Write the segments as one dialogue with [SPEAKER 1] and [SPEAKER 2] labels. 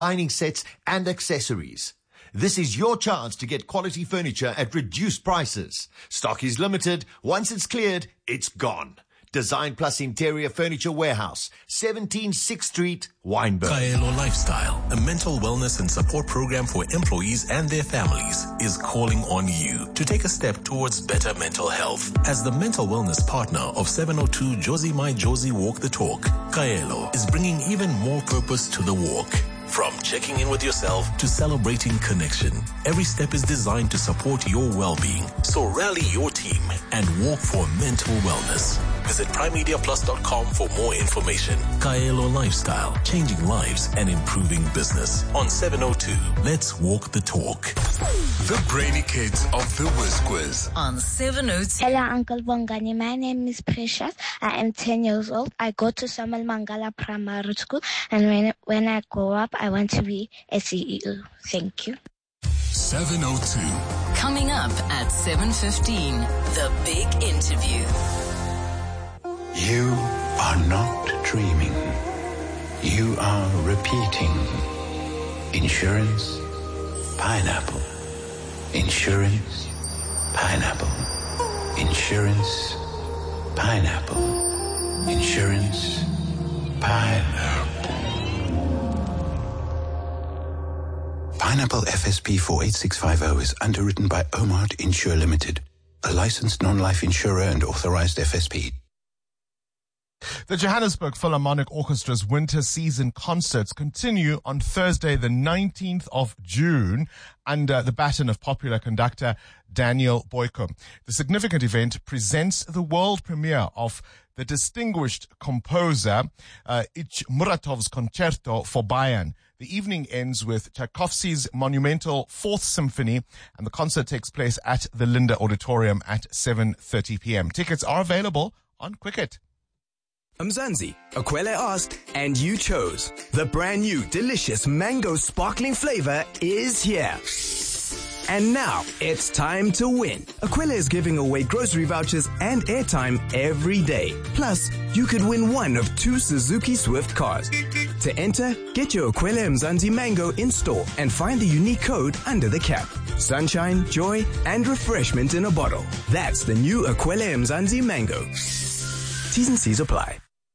[SPEAKER 1] dining sets and accessories. This is your chance to get quality furniture at reduced prices. Stock is limited. Once it's cleared, it's gone. Design Plus Interior Furniture Warehouse, 17 6th Street, Wynberg.
[SPEAKER 2] Kaelo Lifestyle, a mental wellness and support program for employees and their families, is calling on you to take a step towards better mental health. As the mental wellness partner of 702 Josie My Josie Walk the Talk, Kaelo is bringing even more purpose to the walk. From checking in with yourself to celebrating connection, every step is designed to support your well-being. So rally your team and walk for mental wellness. Visit primemediaplus.com for more information. Kaelo Lifestyle, changing lives and improving business. On 702, let's walk the talk.
[SPEAKER 3] The Brainy Kids of the Whiz Quiz.
[SPEAKER 4] On 702.
[SPEAKER 5] Hello, Uncle Bongani. My name is Precious. I am 10 years old. I go to Samuel Mangala Primary School, and when I grow up, I want to be a CEO. Thank you.
[SPEAKER 3] 702.
[SPEAKER 4] Coming up at 7:15, the big interview.
[SPEAKER 6] You are not dreaming. You are repeating. Insurance, pineapple. Insurance, pineapple. Insurance, pineapple. Insurance, pineapple. Pineapple FSP 48650 is underwritten by Omart Insure Limited, a licensed non-life insurer and authorized FSP.
[SPEAKER 7] The Johannesburg Philharmonic Orchestra's winter season concerts continue on Thursday, the 19th of June, under the baton of popular conductor Daniel Boyko. The significant event presents the world premiere of the distinguished composer Ich Muratov's Concerto for Bayern. The evening ends with Tchaikovsky's monumental Fourth Symphony, and the concert takes place at the Linda Auditorium at 7:30 p.m. Tickets are available on Quicket.
[SPEAKER 8] Mzansi, Akwele asked, and you chose. The brand new delicious mango sparkling flavor is here. And now, it's time to win. Akwele is giving away grocery vouchers and airtime every day. Plus, you could win one of 2 Suzuki Swift cars. To enter, get your Akwele Mzansi Mango in store and find the unique code under the cap. Sunshine, joy, and refreshment in a bottle. That's the new Akwele Mzansi Mango. T's and C's apply.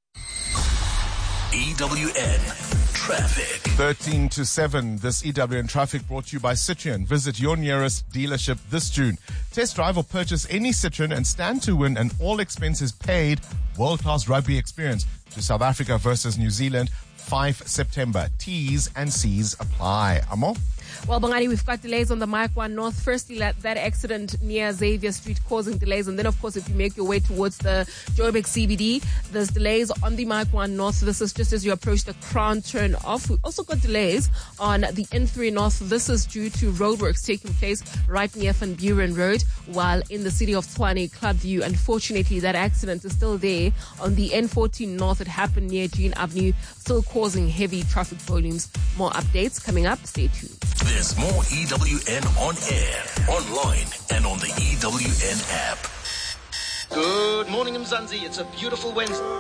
[SPEAKER 2] EWN Traffic.
[SPEAKER 7] 13 to 7. This EWN Traffic brought to you by Citroen. Visit your nearest dealership this June. Test drive or purchase any Citroen and stand to win an all expenses paid world-class rugby experience to South Africa versus New Zealand, 5 September. T's and C's apply. Amo?
[SPEAKER 9] Well, Bongani, we've got delays on the Mike 1 North. Firstly, that accident near Xavier Street causing delays. And then, of course, if you make your way towards the Joburg CBD, there's delays on the Mike 1 North. This is just as you approach the Crown turn off. We also got delays on the N3 North. This is due to roadworks taking place right near Van Buren Road, while in the city of Tshwane, Clubview. Unfortunately, that accident is still there on the N14 North. It happened near Jean Avenue, still causing heavy traffic volumes. More updates coming up. Stay tuned.
[SPEAKER 2] There's more EWN on air, online, and on the EWN app.
[SPEAKER 10] Good morning, Mzansi. It's a beautiful Wednesday.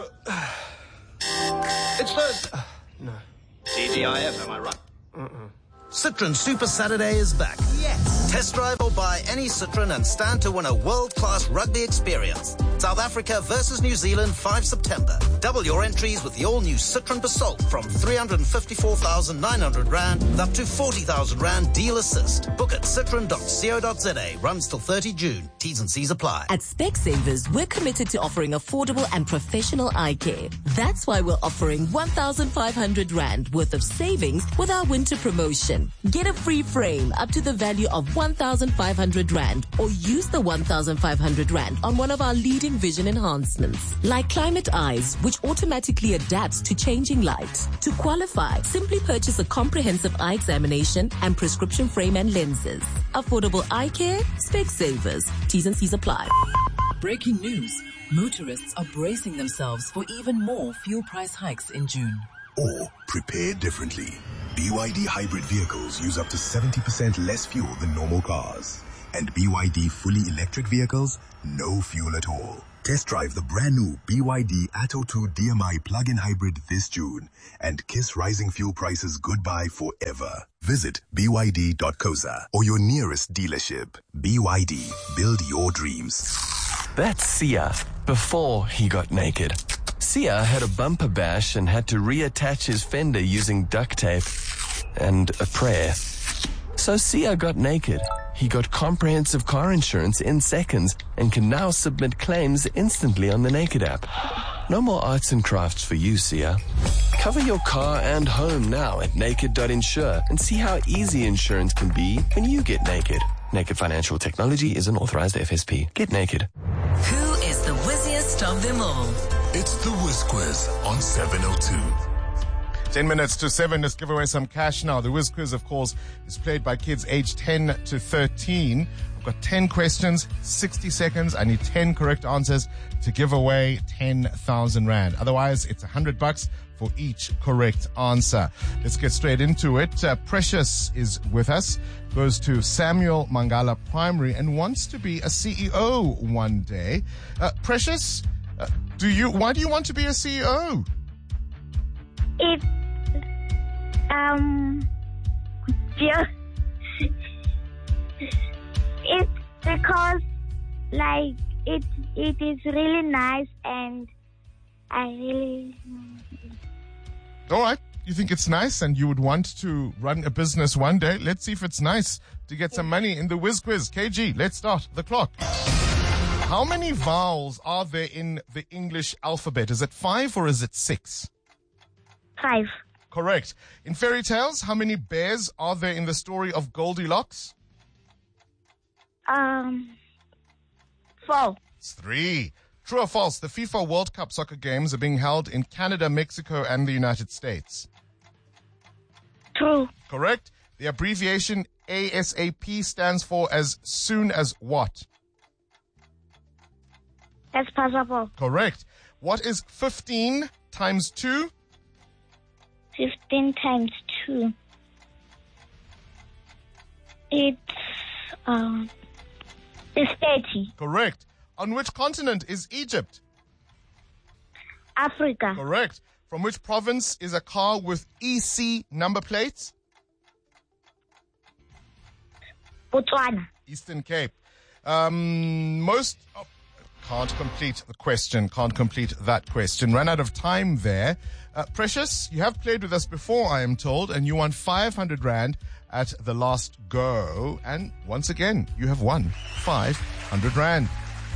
[SPEAKER 10] It's Thursday.
[SPEAKER 11] No.
[SPEAKER 10] TGIF, am I right? Citroen Super Saturday is back.
[SPEAKER 11] Yes.
[SPEAKER 10] Test drive or buy any Citroen and stand to win a world-class rugby experience. South Africa versus New Zealand, 5 September. Double your entries with the all-new Citroen Basalt from 354,900 Rand up to 40,000 Rand deal assist. Book at citroen.co.za. Runs till 30 June. T's and C's apply.
[SPEAKER 12] At Specsavers, we're committed to offering affordable and professional eye care. That's why we're offering 1,500 Rand worth of savings with our winter promotion. Get a free frame up to the value of 1,500 Rand or use the 1,500 Rand on one of our leading vision enhancements like Climate Eyes, which automatically adapts to changing light. To qualify, simply purchase a comprehensive eye examination and prescription frame and lenses. Affordable eye care, Specsavers. T's and C's apply.
[SPEAKER 13] Breaking news. Motorists are bracing themselves for even more fuel price hikes in June.
[SPEAKER 14] Or prepare differently. BYD hybrid vehicles use up to 70% less fuel than normal cars. And BYD fully electric vehicles no fuel at all. Test drive the brand new BYD Atto 2 DMI plug-in hybrid this June and kiss rising fuel prices goodbye forever. Visit byd.coza or your nearest dealership. BYD, build your dreams.
[SPEAKER 11] That's Sia before he got naked. Sia had a bumper bash and had to reattach his fender using duct tape and a prayer. So Sia got naked. He got comprehensive car insurance in seconds and can now submit claims instantly on the Naked app. No more arts and crafts for you, Sia. Cover your car and home now at naked.insure and see how easy insurance can be when you get naked. Naked Financial Technology is an authorized FSP. Get naked.
[SPEAKER 4] Who is the wizziest of them all?
[SPEAKER 3] It's the Whiz Quiz on 702.
[SPEAKER 7] 10 minutes to 7. Let's give away some cash now. The Whiz Quiz, of course, is played by kids aged 10 to 13. I've got 10 questions, 60 seconds. I need 10 correct answers to give away 10,000 Rand. Otherwise, it's $100 for each correct answer. Let's get straight into it. Precious is with us, goes to Samuel Mangala Primary and wants to be a CEO one day. Precious, why do you want to be a CEO?
[SPEAKER 5] It's because it is really nice and I really.
[SPEAKER 7] All right. You think it's nice and you would want to run a business one day? Let's see if it's nice to get some money in the Whiz Quiz. KG, let's start the clock. How many vowels are there in the English alphabet? Is it 5 or is it 6?
[SPEAKER 5] 5.
[SPEAKER 7] Correct. In fairy tales, how many bears are there in the story of Goldilocks?
[SPEAKER 5] 4.
[SPEAKER 7] It's 3. True or false? The FIFA World Cup soccer games are being held in Canada, Mexico, and the United States.
[SPEAKER 5] True.
[SPEAKER 7] Correct. The abbreviation ASAP stands for as soon as what?
[SPEAKER 5] As possible.
[SPEAKER 7] Correct. What is 15 times 2?
[SPEAKER 5] 15 times 2. It's 30.
[SPEAKER 7] Correct. On which continent is Egypt?
[SPEAKER 5] Africa.
[SPEAKER 7] Correct. From which province is a car with EC number plates?
[SPEAKER 5] Botswana.
[SPEAKER 7] Eastern Cape. Can't complete the question. Can't complete that question. Ran out of time there. Precious, you have played with us before, I am told, and you won 500 Rand at the last go. And once again, you have won 500 Rand.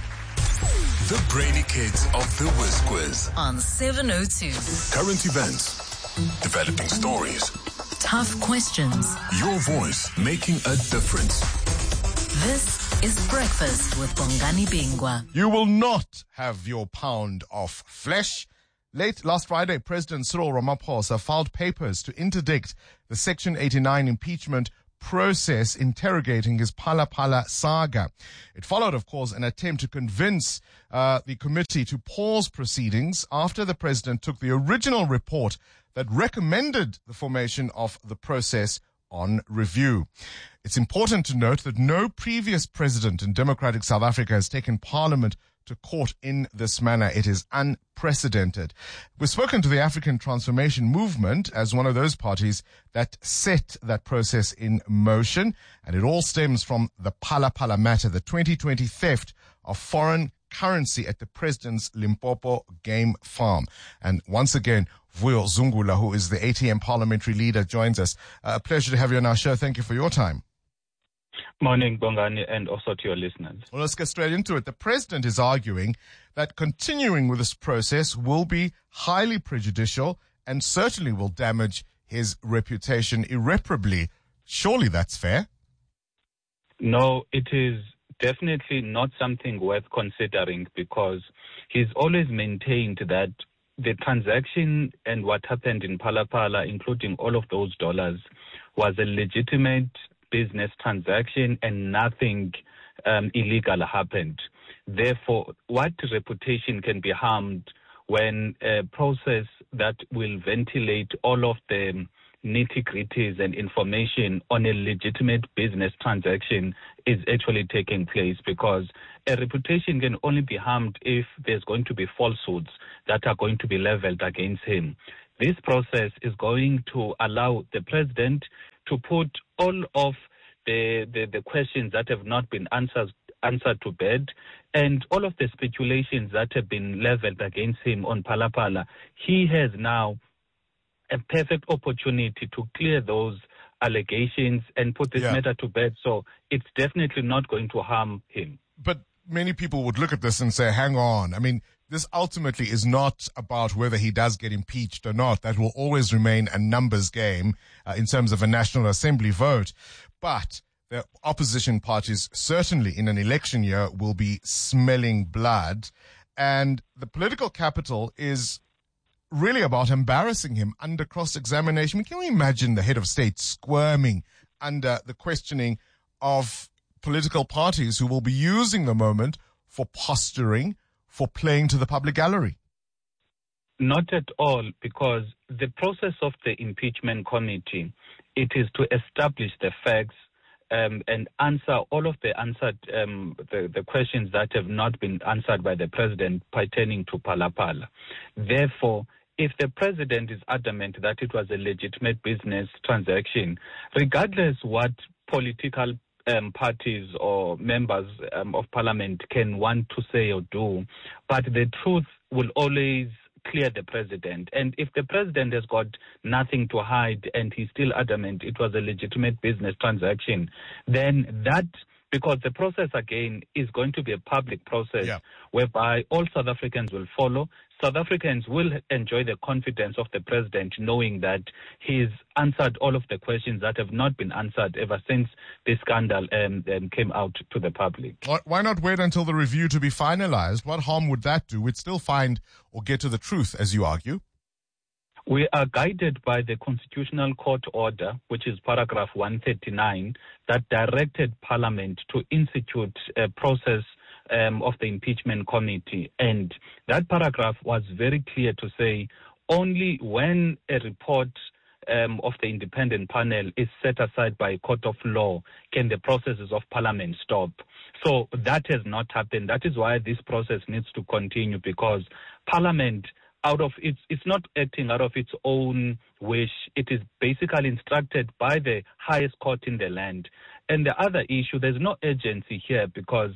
[SPEAKER 3] The Brainy Kids of the Whiz Quiz
[SPEAKER 4] on 702.
[SPEAKER 3] Current events, developing stories,
[SPEAKER 4] tough questions,
[SPEAKER 3] your voice making a difference.
[SPEAKER 4] This is Breakfast with Bongani Bingwa.
[SPEAKER 7] You will not have your pound of flesh. Late last Friday, President Cyril Ramaphosa filed papers to interdict the Section 89 impeachment process interrogating his Phala Phala saga. It followed, of course, an attempt to convince the committee to pause proceedings after the president took the original report that recommended the formation of the process on review. It's important to note that no previous president in democratic South Africa has taken parliament to court in this manner. It is unprecedented. We've spoken to the African Transformation Movement as one of those parties that set that process in motion, and it all stems from the Phala Phala matter, the 2020 theft of foreign currency at the president's Limpopo game farm. And once again, Vuyo Zungula, who is the ATM parliamentary leader, joins us. A pleasure to have you on our show. Thank you for your time.
[SPEAKER 15] Morning, Bongani, and also to your listeners.
[SPEAKER 7] Well, let's get straight into it. The president is arguing that continuing with this process will be highly prejudicial and certainly will damage his reputation irreparably. Surely that's fair?
[SPEAKER 15] No, it is definitely not something worth considering, because he's always maintained that the transaction and what happened in Phala Phala, including all of those dollars, was a legitimate business transaction and nothing illegal happened. Therefore, what reputation can be harmed when a process that will ventilate all of the nitty-gritties and information on a legitimate business transaction is actually taking place, because a reputation can only be harmed if there's going to be falsehoods that are going to be leveled against him. This process is going to allow the president to put all of the questions that have not been answered to bed, and all of the speculations that have been leveled against him on Phala Phala. He has now a perfect opportunity to clear those allegations and put this matter to bed. So it's definitely not going to harm him.
[SPEAKER 7] But many people would look at this and say, hang on. I mean, this ultimately is not about whether he does get impeached or not. That will always remain a numbers game in terms of a National Assembly vote. But the opposition parties, certainly in an election year, will be smelling blood. And the political capital is really about embarrassing him under cross-examination. Can we imagine the head of state squirming under the questioning of political parties who will be using the moment for posturing, for playing to the public gallery?
[SPEAKER 15] Not at all, because the process of the impeachment committee, it is to establish the facts and answer all of the the questions that have not been answered by the president pertaining to Phala Phala. Therefore, if the president is adamant that it was a legitimate business transaction, regardless what political parties or members of parliament can want to say or do, but the truth will always clear the president. And if the president has got nothing to hide and he's still adamant it was a legitimate business transaction, then that, because the process again is going to be a public process whereby all South Africans will follow. South Africans will enjoy the confidence of the president, knowing that he's answered all of the questions that have not been answered ever since this scandal came out to the public.
[SPEAKER 7] Why not wait until the review to be finalized? What harm would that do? We'd still find or get to the truth, as you argue.
[SPEAKER 15] We are guided by the Constitutional Court order, which is paragraph 139, that directed Parliament to institute a process of the impeachment committee. And that paragraph was very clear to say only when a report of the independent panel is set aside by a court of law can the processes of Parliament stop. So that has not happened. That is why this process needs to continue, because Parliament, it's not acting out of its own wish. It is basically instructed by the highest court in the land. And the other issue, there's no urgency here, because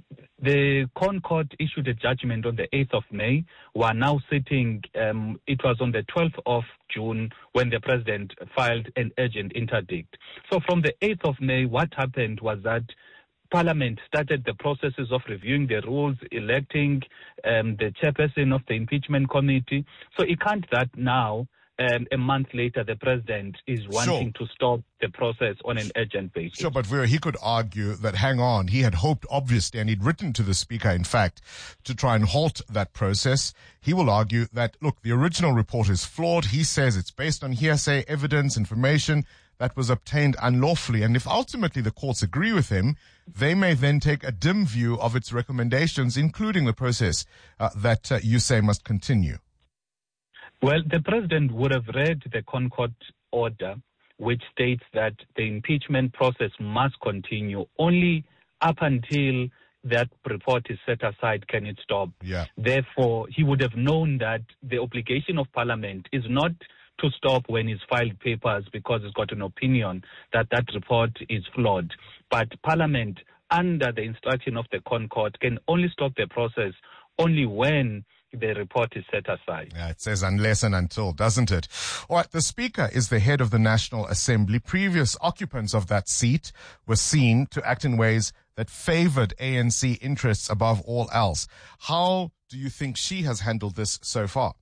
[SPEAKER 15] the Court issued a judgment on the 8th of May. We are now sitting, it was on the 12th of June when the president filed an urgent interdict. So from the 8th of May, what happened was that Parliament started the processes of reviewing the rules, electing the chairperson of the impeachment committee. So it can't that now, a month later, the president is wanting to stop the process on an urgent basis.
[SPEAKER 7] Sure, but Vera, he could argue that, hang on, he had hoped, obviously, and he'd written to the Speaker, in fact, to try and halt that process. He will argue that, look, the original report is flawed. He says it's based on hearsay, evidence, information that was obtained unlawfully. And if ultimately the courts agree with him, they may then take a dim view of its recommendations, including the process that you say must continue.
[SPEAKER 15] Well, the president would have read the Concord order, which states that the impeachment process must continue. Only up until that report is set aside can it stop. Therefore, he would have known that the obligation of Parliament is not to stop when he's filed papers because he's got an opinion that that report is flawed. But Parliament, under the instruction of the Concord, can only stop the process only when the report is set aside.
[SPEAKER 7] Yeah, it says unless and until, doesn't it? All right, the Speaker is the head of the National Assembly. Previous occupants of that seat were seen to act in ways that favored ANC interests above all else. How do you think she has handled this so far?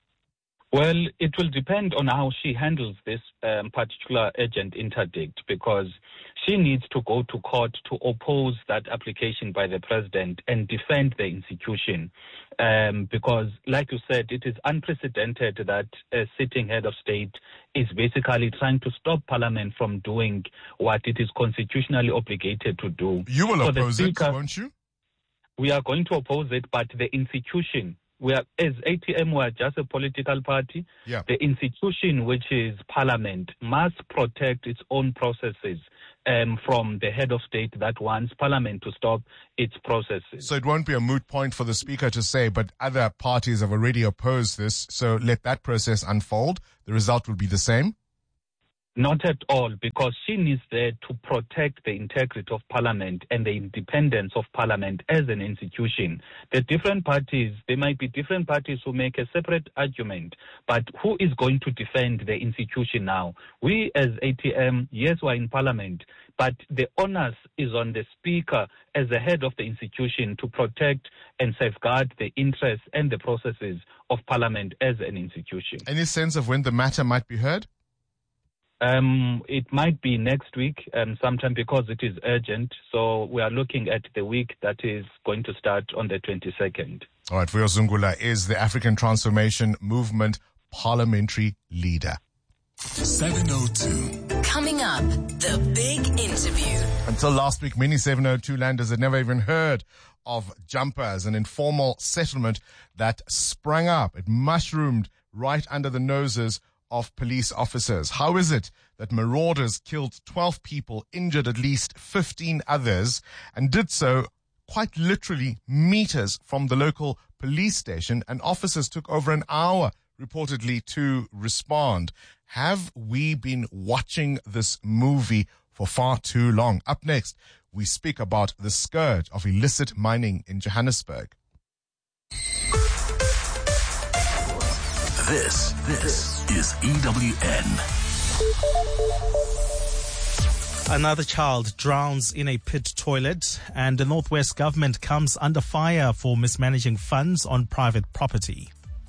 [SPEAKER 15] Well, it will depend on how she handles this particular urgent interdict, because she needs to go to court to oppose that application by the president and defend the institution. Because, like you said, it is unprecedented that a sitting head of state is basically trying to stop Parliament from doing what it is constitutionally obligated to do.
[SPEAKER 7] You will oppose it, won't you?
[SPEAKER 15] We are going to oppose it, but the institution we are, as ATM, we are just a political party.
[SPEAKER 7] Yeah.
[SPEAKER 15] The institution, which is Parliament, must protect its own processes from the head of state that wants Parliament to stop its processes.
[SPEAKER 7] So it won't be a moot point for the Speaker to say, but other parties have already opposed this, so let that process unfold. The result will be the same?
[SPEAKER 15] Not at all, because she needs there to protect the integrity of Parliament and the independence of Parliament as an institution. The different parties, there might be different parties who make a separate argument, but who is going to defend the institution now? We as ATM, yes, we're in Parliament, but the onus is on the Speaker as the head of the institution to protect and safeguard the interests and the processes of Parliament as an institution.
[SPEAKER 7] Any sense of when the matter might be heard?
[SPEAKER 15] It might be next week sometime because it is urgent. So we are looking at the week that is going to start on the 22nd.
[SPEAKER 7] All right, Vuyo Zungula is the African Transformation Movement parliamentary leader.
[SPEAKER 3] 702.
[SPEAKER 4] Coming up, the big interview.
[SPEAKER 7] Until last week, many 702 landers had never even heard of Jumpers, an informal settlement that sprang up. It mushroomed right under the noses of police officers. How is it that marauders killed 12 people, injured at least 15 others, and did so quite literally meters from the local police station, and officers took over an hour reportedly to respond? Have we been watching this movie for far too long? Up next, we speak about the scourge of illicit mining in Johannesburg.
[SPEAKER 2] This is EWN.
[SPEAKER 16] Another child drowns in a pit toilet, and the Northwest government comes under fire for mismanaging funds on private property.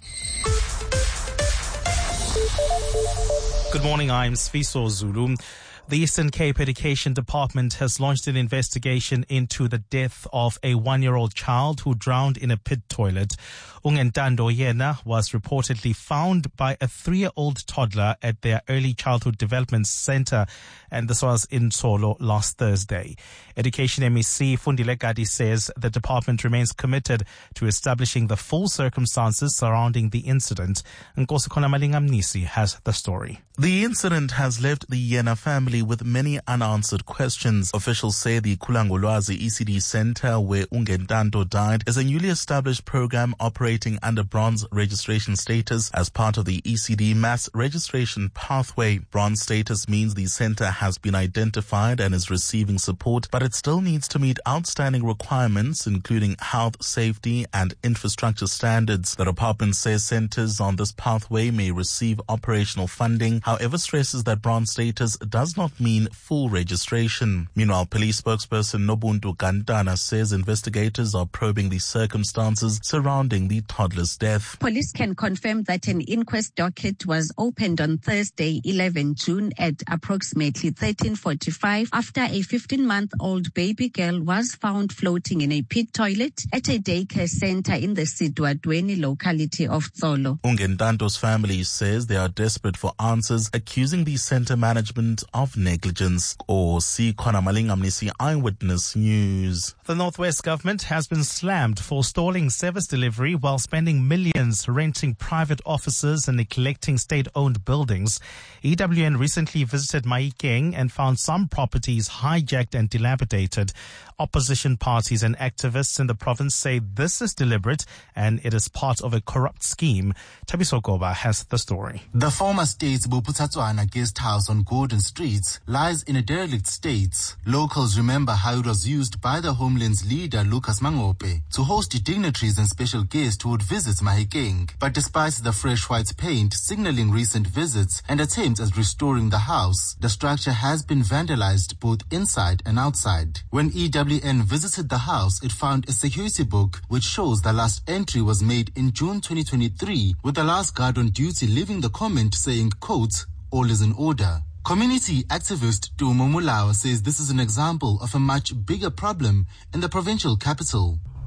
[SPEAKER 16] Good morning, I'm Sfiso Zulu. The Eastern Cape Education Department has launched an investigation into the death of a 1-year-old child who drowned in a pit toilet. Ungentando Yena was reportedly found by a 3-year-old toddler at their Early Childhood Development Center, and this was in Solo last Thursday. Education MEC Fundile Gadi says the department remains committed to establishing the full circumstances surrounding the incident. Nkosikhona Malingamnisi has the story.
[SPEAKER 17] The incident has left the Yena family with many unanswered questions. Officials say the Kulangolwazi ECD Center, where Ungentando died, is a newly established program operating under bronze registration status as part of the ECD mass registration pathway. Bronze status means the center has been identified and is receiving support, but it still needs to meet outstanding requirements, including health, safety, and infrastructure standards. The department says centers on this pathway may receive operational funding, however stresses that bronze status does not mean full registration. Meanwhile, police spokesperson Nobuntu Gantana says investigators are probing the circumstances surrounding the toddler's death.
[SPEAKER 18] Police can confirm that an inquest docket was opened on Thursday, 11 June at approximately 13:45 after a 15-month-old baby girl was found floating in a pit toilet at a daycare center in the Sidwadweni locality of Tsolo.
[SPEAKER 17] Ungentanto's family says they are desperate for answers, accusing the center management of negligence. Or see Kona Malingamnisi, Eyewitness News.
[SPEAKER 16] The Northwest government has been slammed for stalling service delivery while spending millions renting private offices and neglecting state-owned buildings. EWN recently visited Mahikeng and found some properties hijacked and dilapidated. Opposition parties and activists in the province say this is deliberate and it is part of a corrupt scheme. Tabiso Goba has the story.
[SPEAKER 19] The former state's Boputsatswana guest house on Gordon Street lies in a derelict state. Locals remember how it was used by the Homeland's leader Lucas Mangope to host dignitaries and special guests who would visit Mahikeng. But despite the fresh white paint signaling recent visits and attempts at restoring the house, the structure has been vandalized both inside and outside. When EWN visited the house, it found a security book which shows the last entry was made in June 2023, with the last guard on duty leaving the comment saying, quote, "All is in order." Community activist Tumo Mulawa says this is an example of a much bigger problem in the provincial capital.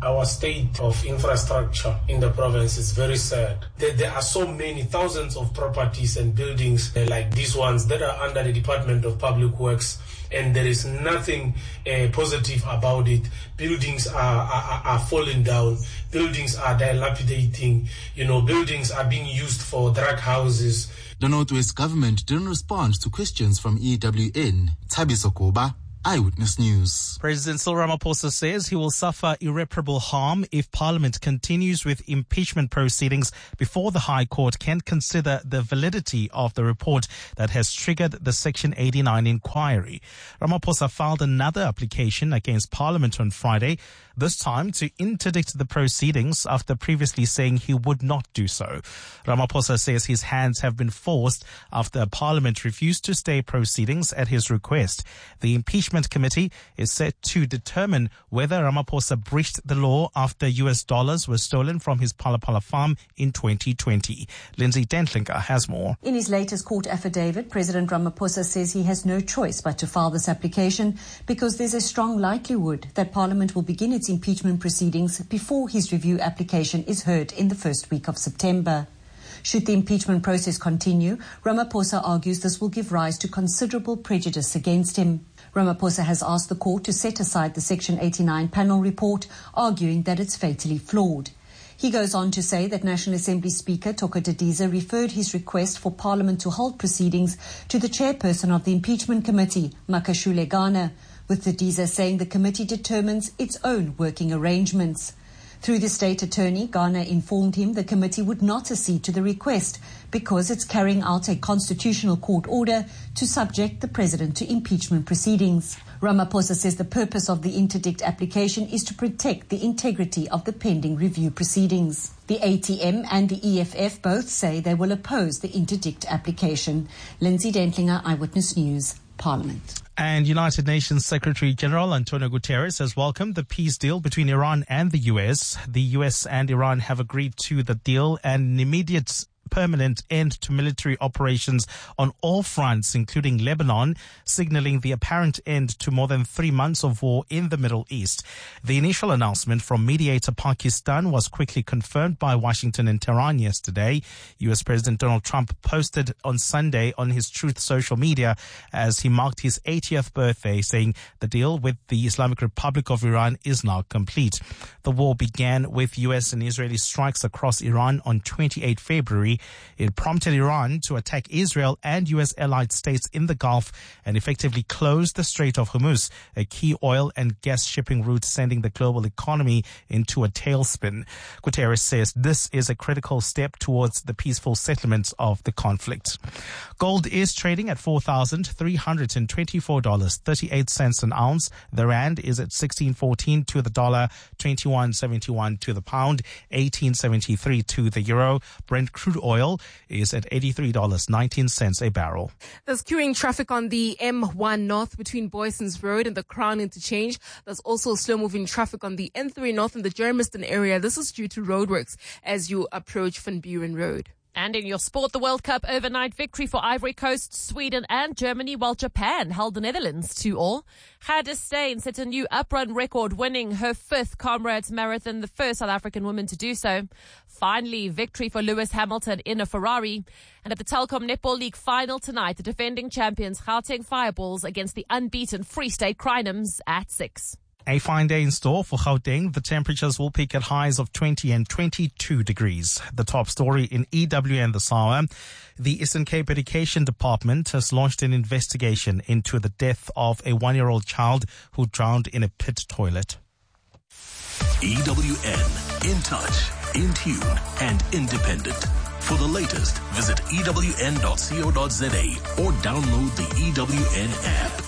[SPEAKER 20] our state of infrastructure in the province is very sad. There are so many thousands of properties and buildings like these ones that are under the Department of Public Works, and there is nothing positive about it. Buildings are falling down. Buildings are dilapidating. Buildings are being used for drug houses.
[SPEAKER 19] The Northwest government didn't respond to questions from EWN. Thabiso Koba, Eyewitness News.
[SPEAKER 16] President Cyril Ramaphosa says he will suffer irreparable harm if Parliament continues with impeachment proceedings before the High Court can consider the validity of the report that has triggered the Section 89 inquiry. Ramaphosa filed another application against Parliament on Friday, this time to interdict the proceedings after previously saying he would not do so. Ramaphosa says his hands have been forced after Parliament refused to stay proceedings at his request. The impeachment committee is set to determine whether Ramaphosa breached the law after US dollars were stolen from his Palapala farm in 2020. Lindsay Dentlinger has more.
[SPEAKER 21] In his latest court affidavit, President Ramaphosa says he has no choice but to file this application because there's a strong likelihood that Parliament will begin its impeachment proceedings before his review application is heard in the first week of September. Should the impeachment process continue, Ramaphosa argues this will give rise to considerable prejudice against him. Ramaphosa has asked the court to set aside the Section 89 panel report, arguing that it's fatally flawed. He goes on to say that National Assembly Speaker Toko Didiza referred his request for Parliament to hold proceedings to the chairperson of the impeachment committee, Makashule Ghana, with Didiza saying the committee determines its own working arrangements. Through the state attorney, Ghana informed him the committee would not accede to the request because it's carrying out a constitutional court order to subject the president to impeachment proceedings. Ramaphosa says the purpose of the interdict application is to protect the integrity of the pending review proceedings. The ATM and the EFF both say they will oppose the interdict application. Lindsay Dentlinger, Eyewitness News, Parliament.
[SPEAKER 16] And United Nations Secretary General Antonio Guterres has welcomed the peace deal between Iran and the U.S. The U.S. and Iran have agreed to the deal and an immediate permanent end to military operations on all fronts, including Lebanon, signaling the apparent end to more than 3 months of war in the Middle East. The initial announcement from mediator Pakistan was quickly confirmed by Washington and Tehran yesterday. U.S. President Donald Trump posted on Sunday on his Truth social media as he marked his 80th birthday, saying the deal with the Islamic Republic of Iran is now complete. The war began with U.S. and Israeli strikes across Iran on 28 February. It prompted Iran to attack Israel and U.S. allied states in the Gulf and effectively close the Strait of Hormuz, a key oil and gas shipping route, sending the global economy into a tailspin. Guterres says this is a critical step towards the peaceful settlement of the conflict. Gold is trading at $4,324.38 an ounce. The rand is at 16.14 to the dollar, 21.71 to the pound, 18.73 to the euro. Brent crude oil is at $83.19 a barrel.
[SPEAKER 9] There's queuing traffic on the M1 North between Boysons Road and the Crown Interchange. There's also slow-moving traffic on the N3 North in the Germiston area. This is due to roadworks as you approach Van Buren Road.
[SPEAKER 22] And in your sport, the World Cup overnight victory for Ivory Coast, Sweden and Germany, while Japan held the Netherlands 2-2. Gade Steyn set a new uprun record, winning her 5th Comrades Marathon, the first South African woman to do so. Finally, victory for Lewis Hamilton in a Ferrari. And at the Telkom Netball League final tonight, the defending champions Gauteng Fireballs against the unbeaten Free State Crinums at 6.
[SPEAKER 16] A fine day in store for Gauteng. The temperatures will peak at highs of 20 and 22 degrees. The top story in EWN this hour. The Eastern Cape Education Department has launched an investigation into the death of a 1-year-old child who drowned in a pit toilet.
[SPEAKER 2] EWN, in touch, in tune, and independent. For the latest, visit ewn.co.za or download the EWN app.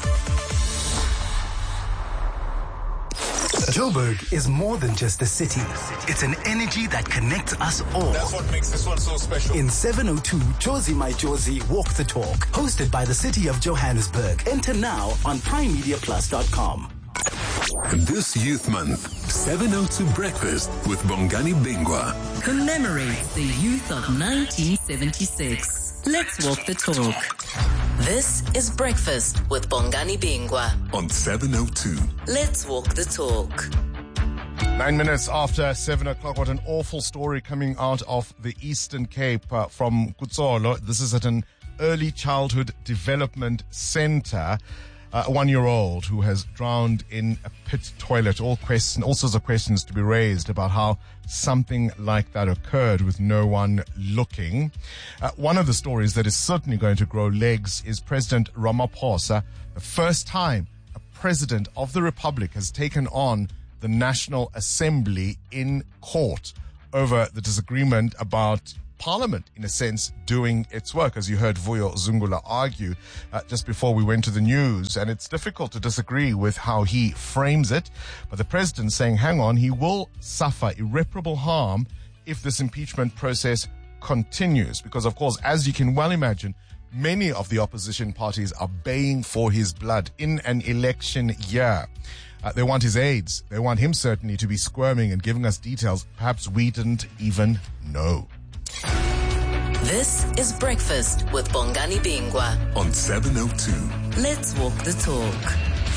[SPEAKER 8] Joburg is more than just a city. It's an energy that connects us all.
[SPEAKER 3] That's what makes this one so special.
[SPEAKER 8] In 702, Josie My Josie Walk the Talk, hosted by the City of Johannesburg. Enter now on primemediaplus.com.
[SPEAKER 3] This Youth Month, 702 Breakfast with Bongani Bingwa
[SPEAKER 13] commemorates the youth of 1976. Let's walk the talk.
[SPEAKER 4] This is Breakfast with Bongani Bingwa
[SPEAKER 3] on 702.
[SPEAKER 4] Let's walk the talk.
[SPEAKER 7] 9 minutes after 7 o'clock. What an awful story coming out of the Eastern Cape from Kutsolo. This is at an early childhood development center. A 1-year-old who has drowned in a pit toilet. All sorts of questions to be raised about how something like that occurred with no one looking. One of the stories that is certainly going to grow legs is President Ramaphosa. The first time a president of the Republic has taken on the National Assembly in court over the disagreement about Parliament, in a sense, doing its work, as you heard Vuyo Zungula argue just before we went to the news. And it's difficult to disagree with how he frames it. But the president saying, hang on, he will suffer irreparable harm if this impeachment process continues. Because, of course, as you can well imagine, many of the opposition parties are baying for his blood in an election year. They want his aides. They want him certainly to be squirming and giving us details perhaps we didn't even know.
[SPEAKER 4] This is Breakfast with Bongani Bingwa
[SPEAKER 3] on 702.
[SPEAKER 4] Let's walk the talk.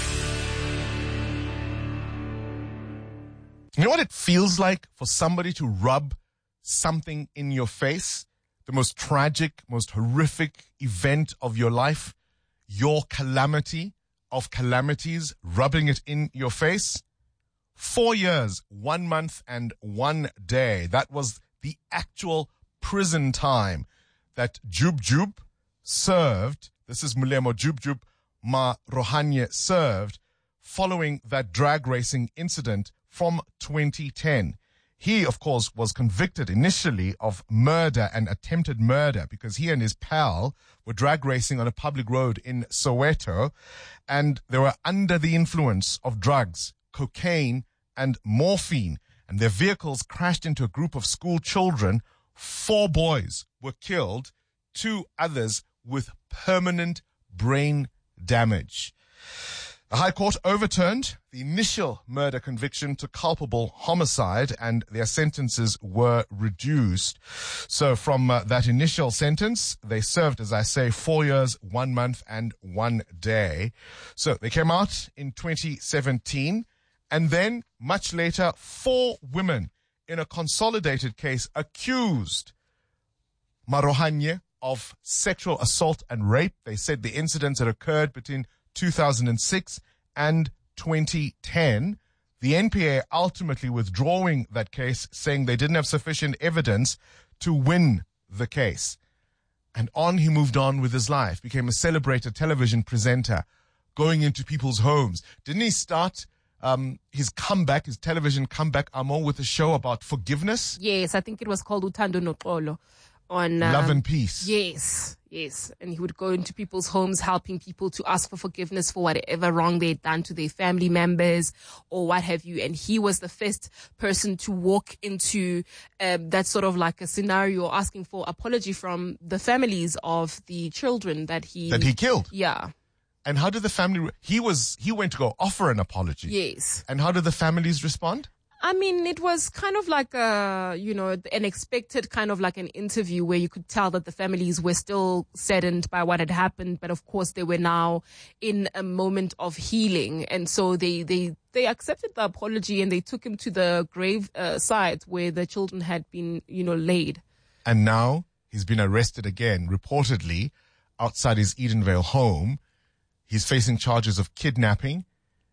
[SPEAKER 7] You know what it feels like for somebody to rub something in your face? The most tragic, most horrific event of your life? Your calamity of calamities, rubbing it in your face? 4 years, 1 month and 1 day. That was the actual prison time that Jub Jub served. This is Mulemo Jub Jub Ma Rohanye served following that drag racing incident from 2010. He, of course, was convicted initially of murder and attempted murder because he and his pal were drag racing on a public road in Soweto, and they were under the influence of drugs, cocaine and morphine, and their vehicles crashed into a group of school children. 4 boys were killed, 2 others with permanent brain damage. The High Court overturned the initial murder conviction to culpable homicide, and their sentences were reduced. So from that initial sentence, they served, as I say, 4 years, 1 month and 1 day. So they came out in 2017, and then much later, 4 women in a consolidated case accused Marohanye of sexual assault and rape. They said the incidents had occurred between 2006 and 2010. The NPA ultimately withdrawing that case, saying they didn't have sufficient evidence to win the case. And on he moved on with his life, became a celebrated television presenter, going into people's homes. Didn't he start his comeback, his television comeback, Amo, with a show about forgiveness?
[SPEAKER 9] Yes, I think it was called Utando Noxolo on
[SPEAKER 7] Love and Peace.
[SPEAKER 9] Yes. And he would go into people's homes, helping people to ask for forgiveness for whatever wrong they'd done to their family members or what have you. And he was the first person to walk into that sort of like a scenario, asking for apology from the families of the children that he
[SPEAKER 7] killed.
[SPEAKER 9] Yeah.
[SPEAKER 7] And how did the family, he went to go offer an apology.
[SPEAKER 9] Yes.
[SPEAKER 7] And how did the families respond?
[SPEAKER 9] I mean, it was kind of like an expected kind of like an interview where you could tell that the families were still saddened by what had happened. But of course, they were now in a moment of healing. And so they accepted the apology and they took him to the grave site where the children had been, laid.
[SPEAKER 7] And now he's been arrested again, reportedly outside his Edenvale home. He's facing charges of kidnapping,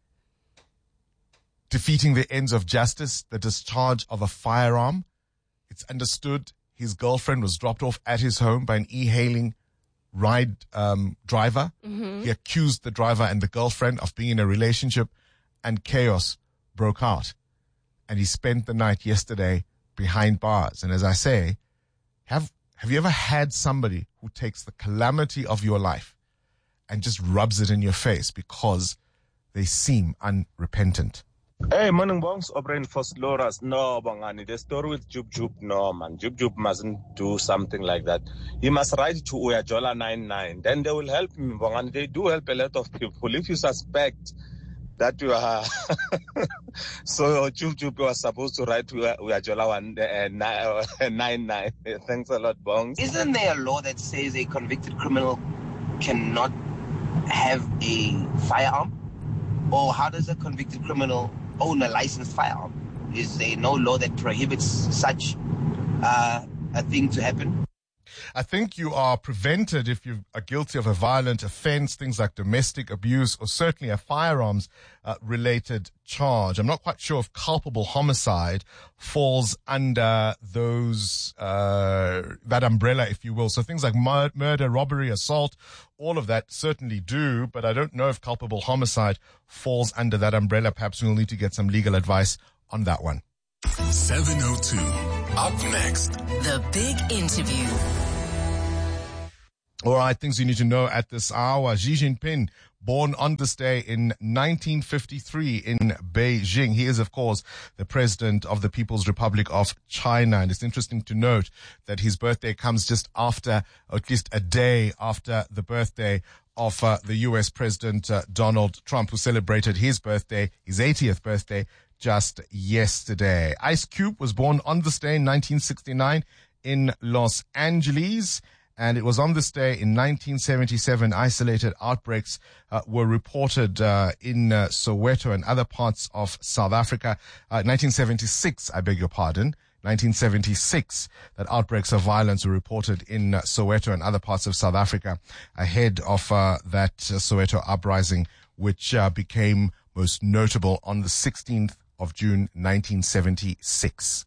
[SPEAKER 7] defeating the ends of justice, the discharge of a firearm. It's understood his girlfriend was dropped off at his home by an e-hailing ride driver. Mm-hmm. He accused the driver and the girlfriend of being in a relationship, and chaos broke out. And he spent the night yesterday behind bars. And as I say, have you ever had somebody who takes the calamity of your life and just rubs it in your face because they seem unrepentant?
[SPEAKER 1] Hey, morning bongs, Obrain Fosloras. No, Bongani, the story with Jub Jub, no, man. Jub Jub mustn't do something like that. He must write to Uyajola 99. Then they will help him, Bongani. They do help a lot of people. If you suspect that you are... So Jub Jub was supposed to write to Uyajola 99. Thanks a lot, bongs.
[SPEAKER 6] Isn't there a law that says a convicted criminal cannot have a firearm? Or how does a convicted criminal own a licensed firearm? Is there no law that prohibits such a thing to happen?
[SPEAKER 7] I think you are prevented if you are guilty of a violent offense, things like domestic abuse or certainly a firearms related charge. I'm not quite sure if culpable homicide falls under those that umbrella, if you will. So things like murder, robbery, assault, all of that certainly do, but I don't know if culpable homicide falls under that umbrella. Perhaps we'll need to get some legal advice on that one.
[SPEAKER 3] 702. Up next.
[SPEAKER 4] The Big Interview.
[SPEAKER 7] All right, things you need to know at this hour. Xi Jinping, born on this day in 1953 in Beijing. He is, of course, the president of the People's Republic of China. And it's interesting to note that his birthday comes just after, or at least a day after the birthday of the U.S. President Donald Trump, who celebrated his birthday, his 80th birthday, just yesterday. Ice Cube was born on this day in 1969 in Los Angeles. And it was on this day in 1977 isolated outbreaks were reported in Soweto and other parts of South Africa. 1976, I beg your pardon. 1976, that outbreaks of violence were reported in Soweto and other parts of South Africa ahead of that Soweto uprising, which became most notable on the 16th of June, 1976.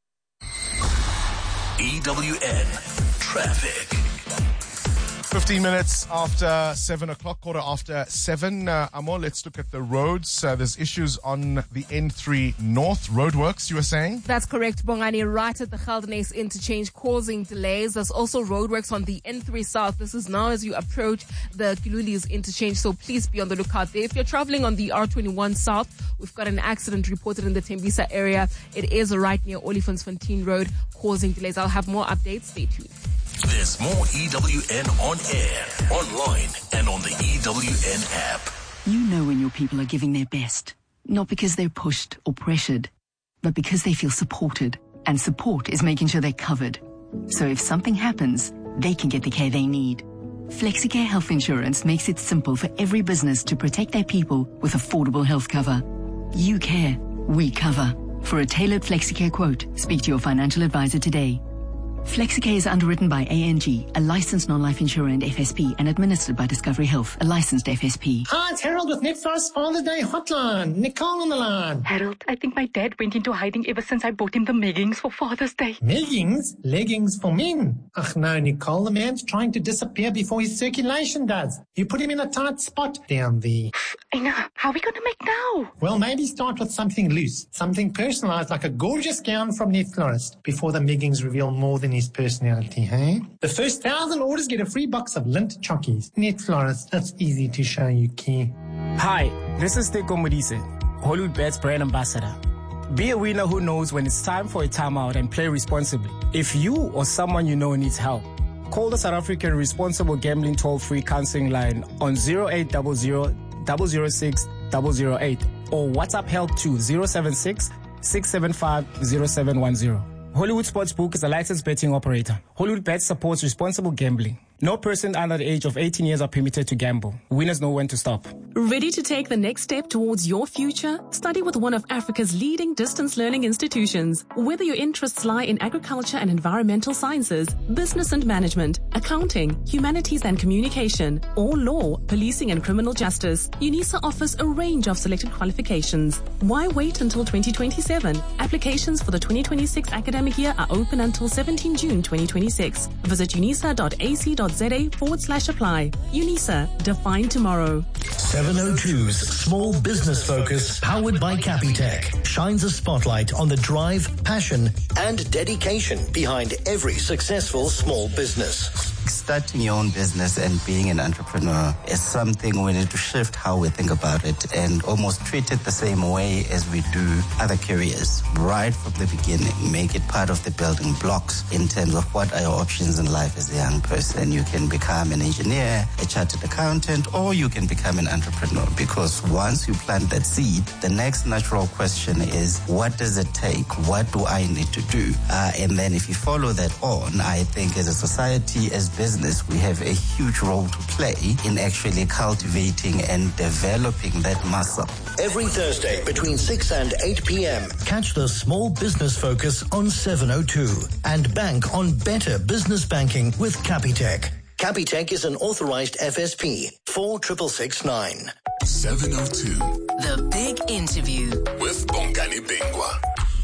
[SPEAKER 2] EWN Traffic.
[SPEAKER 7] 15 minutes after 7 o'clock, quarter after 7. Amor, let's look at the roads. There's issues on the N3 North roadworks, you were saying?
[SPEAKER 9] That's correct, Bongani, right at the Geldenhuys interchange, causing delays. There's also roadworks on the N3 South. This is now as you approach the Kilulius interchange, so please be on the lookout there. If you're traveling on the R21 South, we've got an accident reported in the Tembisa area. It is right near Olifantsfontein Road, causing delays. I'll have more updates. Stay tuned.
[SPEAKER 2] There's more EWN on air, online, and on the EWN app.
[SPEAKER 10] You know when your people are giving their best, not because they're pushed or pressured, but because they feel supported. And support is making sure they're covered. So if something happens, they can get the care they need. FlexiCare Health Insurance makes it simple for every business to protect their people with affordable health cover. You care, we cover. For a tailored FlexiCare quote, speak to your financial advisor today. FlexiCare is underwritten by ANG, a licensed non-life insurer and FSP, and administered by Discovery Health, a licensed FSP.
[SPEAKER 12] Hi, it's Harold with Netflix Father's Day Hotline. Nicole on the line.
[SPEAKER 23] Harold, I think my dad went into hiding ever since I bought him the leggings for Father's Day.
[SPEAKER 12] Leggings? Leggings for men? Ach no, Nicole, the man's trying to disappear before his circulation does. You put him in a tight spot down there.
[SPEAKER 23] I know. How are we going to make now?
[SPEAKER 12] Well, maybe start with something loose, something personalized like a gorgeous gown from Net Florist before the leggings reveal more than his personality, hey? The first 1,000 orders get a free box of lint chockies. Net Florist, that's easy to show you care.
[SPEAKER 24] Hi, this is Teko Modise, Hollywood Bets brand ambassador. Be a winner who knows when it's time for a timeout and play responsibly. If you or someone you know needs help, call the South African Responsible Gambling Toll-Free Counseling Line on 0800 006 008 or WhatsApp help to 076 675 0710. Hollywood Sportsbook is a licensed betting operator. Hollywood Bets supports responsible gambling. No person under the age of 18 years are permitted to gamble. Winners know when to stop.
[SPEAKER 25] Ready to take the next step towards your future? Study with one of Africa's leading distance learning institutions. Whether your interests lie in agriculture and environmental sciences, business and management, accounting, humanities and communication, or law, policing and criminal justice, UNISA offers a range of selected qualifications. Why wait until 2027? Applications for the 2026 academic year are open until 17 June 2026. Visit unisa.ac.za/apply. UNISA, define tomorrow.
[SPEAKER 26] 702's Small Business Focus, powered by Capitec, shines a spotlight on the drive, passion, and dedication behind every successful small business.
[SPEAKER 27] Starting your own business and being an entrepreneur is something we need to shift how we think about it and almost treat it the same way as we do other careers. Right from the beginning, make it part of the building blocks in terms of what are your options in life as a young person. You can become an engineer, a chartered accountant, or you can become an entrepreneur, because once you plant that seed, the next natural question is, what does it take? What do I need to do? And then if you follow that on, I think as a society, as business, we have a huge role to play in actually cultivating and developing that muscle.
[SPEAKER 26] Every Thursday between 6 and 8 p.m. Catch the Small Business Focus on 702 and bank on better business banking with Capitec. Capitec is an authorized FSP 46669.
[SPEAKER 3] 702.
[SPEAKER 4] The Big Interview
[SPEAKER 3] With Bongani Bingwa.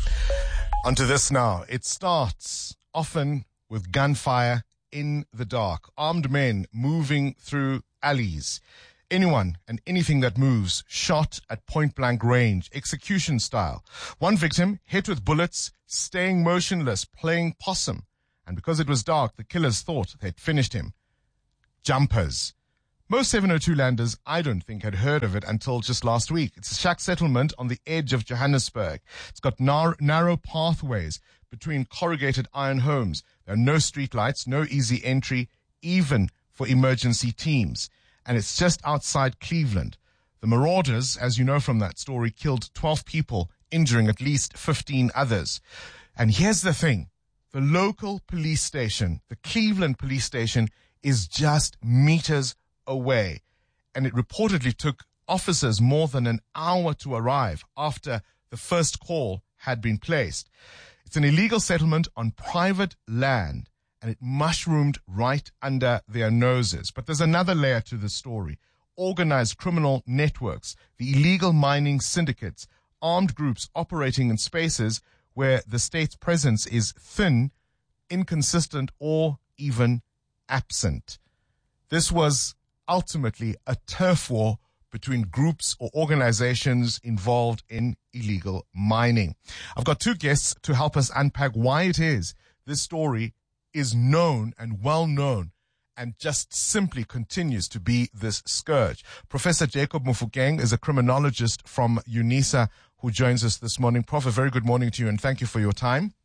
[SPEAKER 7] Onto this now. It starts often with gunfire in the dark. Armed men moving through alleys. Anyone and anything that moves shot at point-blank range, execution style. One victim hit with bullets, staying motionless, playing possum. And because it was dark, the killers thought they'd finished him. Jumpers. Most 702 landers, I don't think, had heard of it until just last week. It's a shack settlement on the edge of Johannesburg. It's got narrow pathways between corrugated iron homes. There are no street lights, no easy entry, even for emergency teams. And it's just outside Cleveland. The marauders, as you know from that story, killed 12 people, injuring at least 15 others. And here's the thing. The local police station, the Cleveland police station, is just meters away. And it reportedly took officers more than an hour to arrive after the first call had been placed. It's an illegal settlement on private land, and it mushroomed right under their noses. But there's another layer to the story. Organized criminal networks, the illegal mining syndicates, armed groups operating in spaces where the state's presence is thin, inconsistent, or even absent. This was ultimately a turf war between groups or organizations involved in illegal mining. I've got two guests to help us unpack why it is this story is known and well known and just simply continues to be this scourge. Professor Jacob Mofokeng is a criminologist from UNISA who joins us this morning. Prof, a very good morning to you and thank you for your time.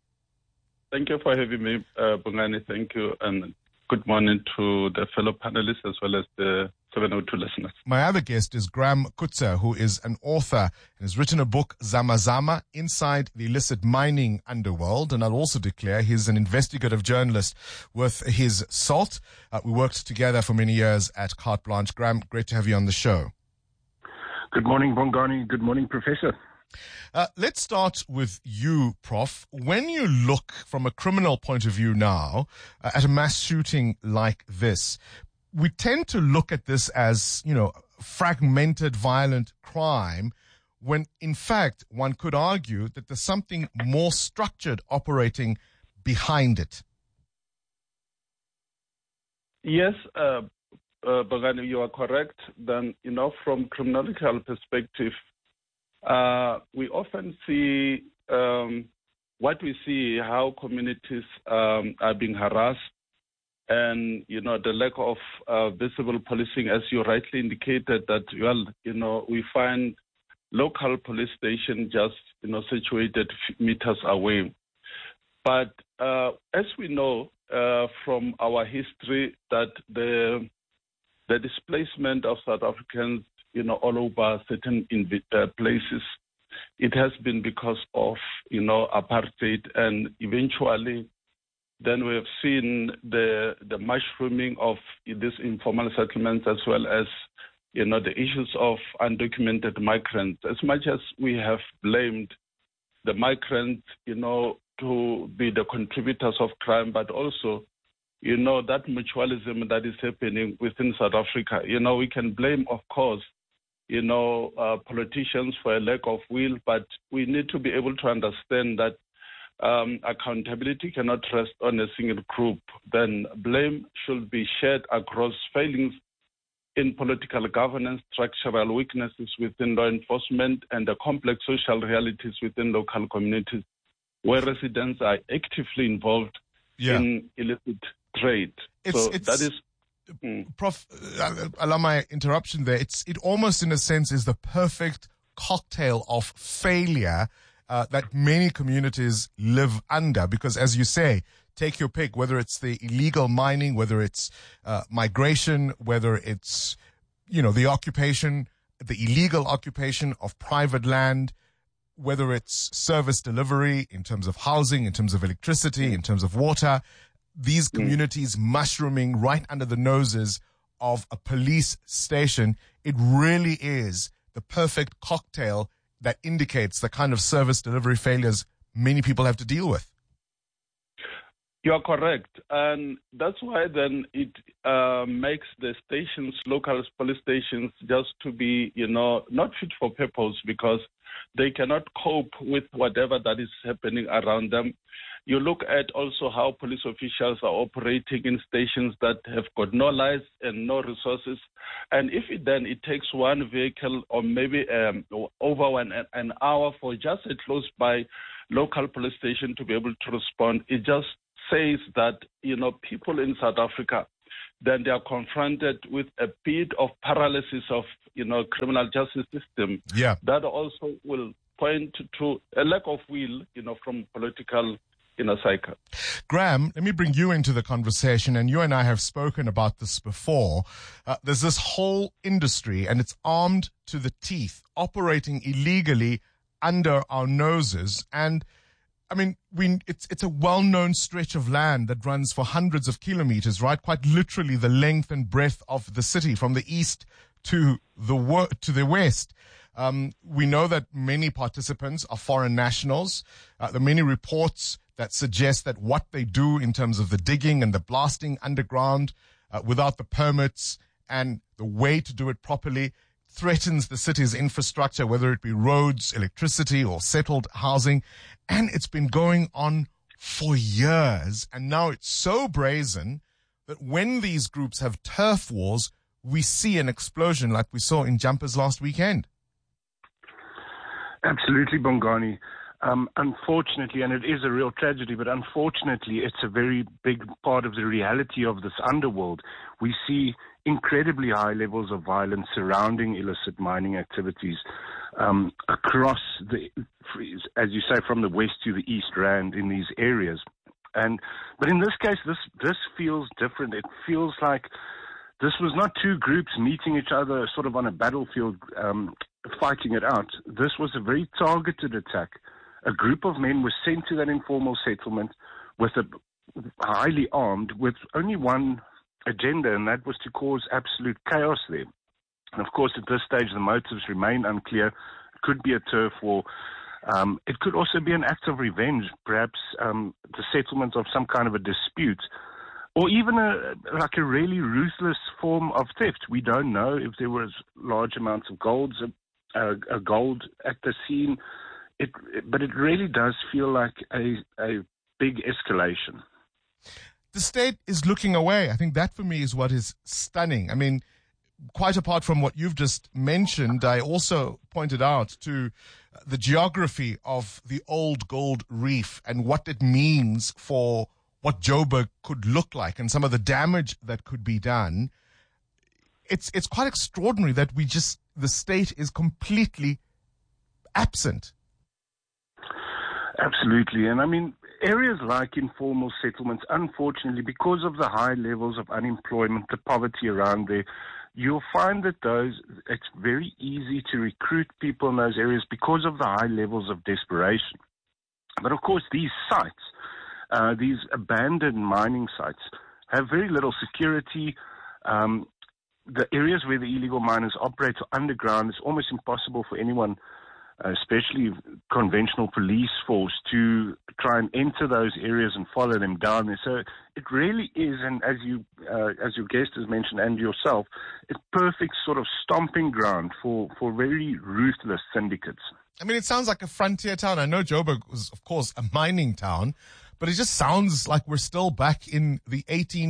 [SPEAKER 5] Thank you for having me, Bongani. Thank you. And good morning to the fellow panelists as well as the 702 listeners.
[SPEAKER 7] My other guest is Graham Kutzer, who is an author and has written a book, Zama Zama, Inside the Illicit Mining Underworld. And I'll also declare he's an investigative journalist with his SALT. We worked together for many years at Carte Blanche. Graham, great to have you on the show.
[SPEAKER 11] Good morning, Bongani. Good morning, Professor.
[SPEAKER 7] Let's start with you, Prof. When you look from a criminal point of view now at a mass shooting like this, we tend to look at this as, fragmented, violent crime, when in fact one could argue that there's something more structured operating behind it.
[SPEAKER 5] Yes, Bongani, you are correct. Then, from criminological perspective, we often see what we see, how communities are being harassed and, the lack of visible policing, as you rightly indicated, that, we find local police station just, situated meters away. But as we know from our history that the displacement of South Africans all over certain places, it has been because of, apartheid, and eventually then we have seen the mushrooming of these informal settlements as well as, the issues of undocumented migrants. As much as we have blamed the migrants, to be the contributors of crime, but also that mutualism that is happening within South Africa. We can blame, of course, politicians for a lack of will, but we need to be able to understand that accountability cannot rest on a single group. Then blame should be shared across failings in political governance, structural weaknesses within law enforcement, and the complex social realities within local communities where residents are actively involved in illicit trade.
[SPEAKER 7] Prof, allow my interruption there. It almost, in a sense, is the perfect cocktail of failure that many communities live under, because, as you say, take your pick, whether it's the illegal mining, whether it's migration, whether it's, the occupation, the illegal occupation of private land, whether it's service delivery in terms of housing, in terms of electricity, in terms of water. these communities mushrooming right under the noses of a police station, it really is the perfect cocktail that indicates the kind of service delivery failures many people have to deal with.
[SPEAKER 5] You are correct. And that's why then it makes the stations, local police stations, just to be, not fit for purpose because they cannot cope with whatever that is happening around them. You look at also how police officials are operating in stations that have got no lights and no resources. And if it takes one vehicle or maybe over an hour for just a close by local police station to be able to respond, it just says that, people in South Africa, then they are confronted with a bit of paralysis of, criminal justice system.
[SPEAKER 7] Yeah.
[SPEAKER 5] That also will point to a lack of will, from political cycle.
[SPEAKER 7] Graham, let me bring you into the conversation, and you and I have spoken about this before. There's this whole industry, and it's armed to the teeth, operating illegally under our noses. And I mean, it's a well-known stretch of land that runs for hundreds of kilometers, right? Quite literally the length and breadth of the city, from the east to the west. We know that many participants are foreign nationals. There are many reports that suggest that what they do in terms of the digging and the blasting underground without the permits and the way to do it properly threatens the city's infrastructure, whether it be roads, electricity, or settled housing. And it's been going on for years. And now it's so brazen that when these groups have turf wars, we see an explosion like we saw in Jumpers last weekend.
[SPEAKER 11] Absolutely, Bongani. Unfortunately, and it is a real tragedy, but unfortunately, it's a very big part of the reality of this underworld. We see incredibly high levels of violence surrounding illicit mining activities across as you say, from the west to the east rand in these areas. But in this case, this feels different. It feels like this was not two groups meeting each other sort of on a battlefield, fighting it out. This was a very targeted attack. A group of men was sent to that informal settlement highly armed with only one agenda, and that was to cause absolute chaos there. And of course, at this stage, the motives remain unclear. It could be a turf war. It could also be an act of revenge, perhaps the settlement of some kind of a dispute, or even a really ruthless form of theft. We don't know if there was large amounts of gold at the scene. But it really does feel like a big escalation.
[SPEAKER 7] The state is looking away. I think that for me is what is stunning. I mean, quite apart from what you've just mentioned, I also pointed out to the geography of the old gold reef and what it means for what Joburg could look like and some of the damage that could be done. It's quite extraordinary that the state is completely absent.
[SPEAKER 11] Absolutely. And I mean, areas like informal settlements, unfortunately, because of the high levels of unemployment, the poverty around there, you'll find that it's very easy to recruit people in those areas because of the high levels of desperation. But of course, these sites, these abandoned mining sites, have very little security. The areas where the illegal miners operate are underground. It's almost impossible for anyone, especially conventional police force, to try and enter those areas and follow them down there. So it really is, and as your guest has mentioned and yourself, a perfect sort of stomping ground for very ruthless syndicates.
[SPEAKER 7] I mean, it sounds like a frontier town. I know Joburg was, of course, a mining town, but it just sounds like we're still back in the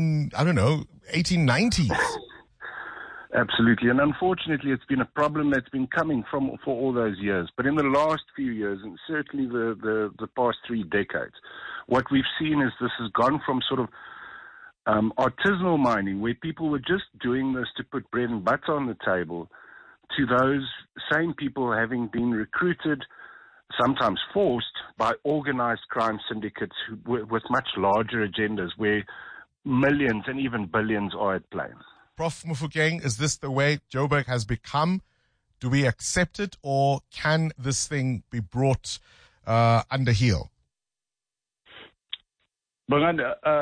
[SPEAKER 7] 1890s.
[SPEAKER 11] Absolutely. And unfortunately, it's been a problem that's been coming for all those years. But in the last few years, and certainly the past 3 decades, what we've seen is this has gone from sort of artisanal mining, where people were just doing this to put bread and butter on the table, to those same people having been recruited, sometimes forced, by organized crime syndicates with much larger agendas, where millions and even billions are at play.
[SPEAKER 7] Prof. Mofokeng, is this the way Joburg has become? Do we accept it, or can this thing be brought under heel?
[SPEAKER 5] But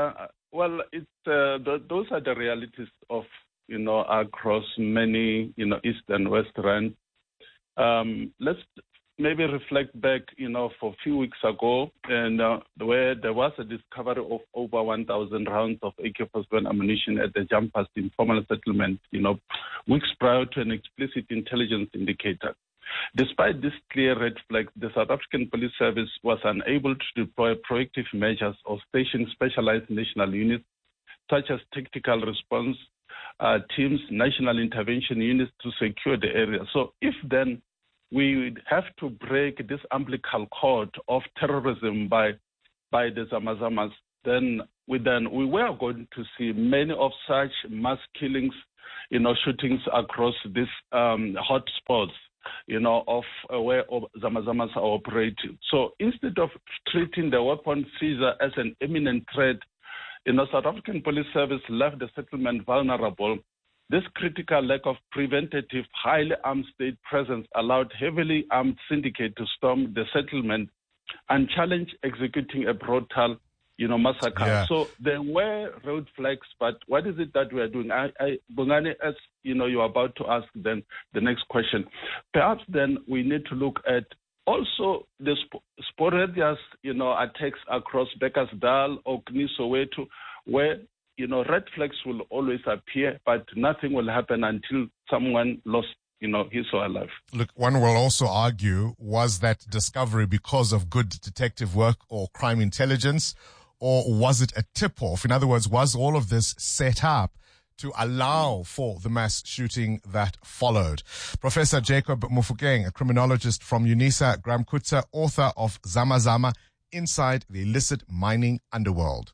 [SPEAKER 5] Well, it's those are the realities of, across many, East and West Rand. Let's maybe reflect back, for a few weeks ago, and where there was a discovery of over 1,000 rounds of AK-47 ammunition at the Jumpers informal settlement, weeks prior to an explicit intelligence indicator. Despite this clear red flag, the South African Police Service was unable to deploy proactive measures or station specialized national units, such as tactical response teams, national intervention units to secure the area. So if then we would have to break this umbilical cord of terrorism by the Zamazamas, then we were going to see many of such mass killings, shootings across these hotspots, of where Zamazamas are operating. So instead of treating the weapon seizure as an imminent threat, South African Police Service left the settlement vulnerable. This critical lack of preventative, highly armed state presence allowed heavily armed syndicate to storm the settlement and challenge executing a brutal, massacre.
[SPEAKER 7] Yeah.
[SPEAKER 5] So there were road flags, but what is it that we are doing? Bongani, as you're about to ask then the next question. Perhaps then we need to look at also the sporadic, attacks across Bekkersdal, Orkney, Soweto, where red flags will always appear, but nothing will happen until someone lost, his or her life.
[SPEAKER 7] Look, one will also argue, was that discovery because of good detective work or crime intelligence, or was it a tip-off? In other words, was all of this set up to allow for the mass shooting that followed? Professor Jacob Mofokeng, a criminologist from UNISA, Gramkutsa, author of Zamazama, Inside the Illicit Mining Underworld.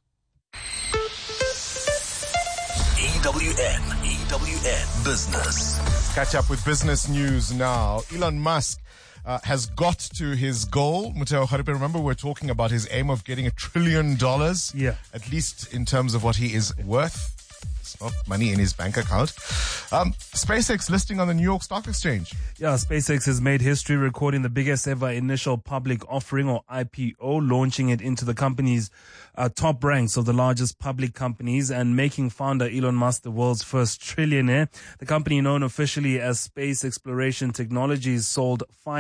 [SPEAKER 2] EWN Business.
[SPEAKER 7] Catch up with business news now. Elon Musk has got to his goal. Muteo Kharipe, remember we're talking about his aim of getting $1 trillion?
[SPEAKER 14] Yeah.
[SPEAKER 7] At least in terms of what he is worth. It's not money in his bank account. SpaceX listing on the New York Stock Exchange.
[SPEAKER 14] Yeah, SpaceX has made history recording the biggest ever initial public offering, or IPO, launching it into the company's top ranks of the largest public companies and making founder Elon Musk the world's first trillionaire. The company, known officially as Space Exploration Technologies, sold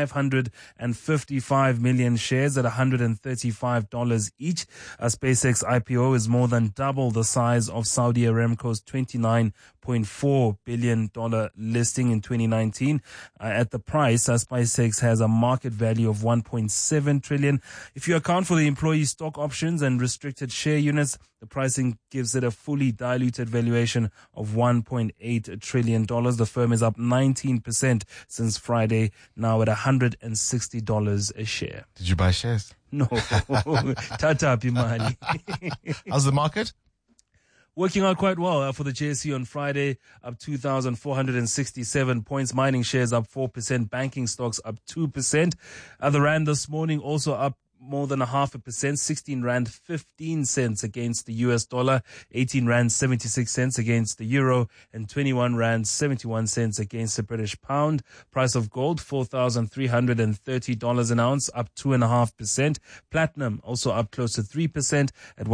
[SPEAKER 14] 555 million shares at $135 each. SpaceX IPO is more than double the size of Saudi Aramco's $29.4 billion listing in 2019. At the price, SpaceX has a market value of $1.7 trillion. If you account for the employee stock options and restricted share units, the pricing gives it a fully diluted valuation of $1.8 trillion. The firm is up 19% since Friday, now at $160 a share.
[SPEAKER 7] Did you buy shares?
[SPEAKER 14] No. Tata Pimani.
[SPEAKER 7] How's the market?
[SPEAKER 14] Working out quite well for the JSE on Friday, up 2,467 points. Mining shares up 4%. Banking stocks up 2%. The Rand this morning also up more than 0.5%, 16 Rand 15 cents against the US dollar, 18 Rand 76 cents against the euro, and 21 Rand 71 cents against the British pound. Price of gold, $4,330 an ounce, up 2.5%. Platinum also up close to 3% at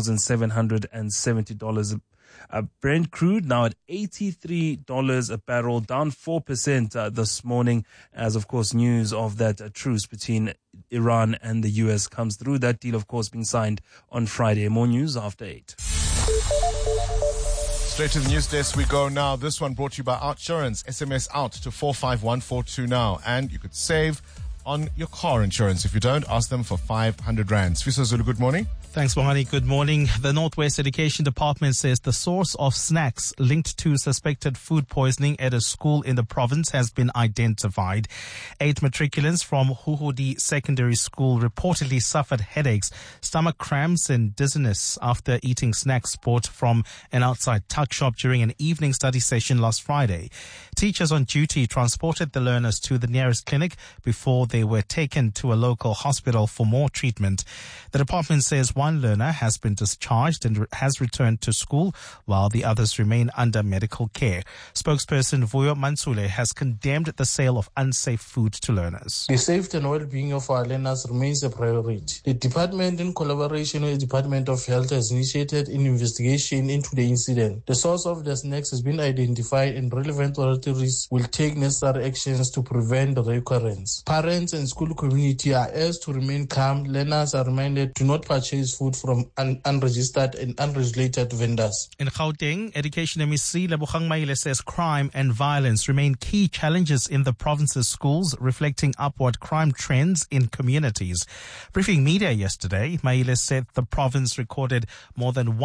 [SPEAKER 14] $1,770. Brent crude now at $83 a barrel, down 4% this morning, as of course news of that truce between Iran and the US comes through. That deal, of course, being signed on Friday. More news after 8.
[SPEAKER 7] Straight to the news desk we go now. This one brought to you by Outsurance. SMS out to 45142 now, and you could save on your car insurance. If you don't, ask them for 500 Rand. Sfiso Zulu, good morning.
[SPEAKER 16] Thanks, Mohani. Good morning. The Northwest Education Department says the source of snacks linked to suspected food poisoning at a school in the province has been identified. 8 matriculants from Huhudi Secondary School reportedly suffered headaches, stomach cramps and dizziness after eating snacks bought from an outside tuck shop during an evening study session last Friday. Teachers on duty transported the learners to the nearest clinic before they were taken to a local hospital for more treatment. The department says one learner has been discharged and has returned to school, while the others remain under medical care. Spokesperson Vuyo Mansule has condemned the sale of unsafe food to learners.
[SPEAKER 15] The safety and well-being of our learners remains a priority. The department, in collaboration with the Department of Health, has initiated an investigation into the incident. The source of the snacks has been identified and relevant authorities will take necessary actions to prevent the recurrence. Parents and school community are urged to remain calm. Learners are reminded to not purchase food from unregistered and unregulated vendors.
[SPEAKER 16] In Gauteng, Education MEC Lebogang Maile says crime and violence remain key challenges in the province's schools, reflecting upward crime trends in communities. Briefing media yesterday, Maile said the province recorded more than